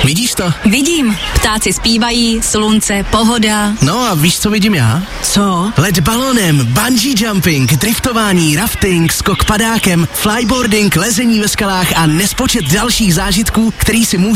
Vidíš to? Vidím. Ptáci zpívají, slunce, pohoda. No a víš, co vidím já? Co? Let balonem, bungee jumping, driftování, rafting, skok padákem, flyboarding, lezení ve skalách a nespočet dalších zážitků, který si můžeš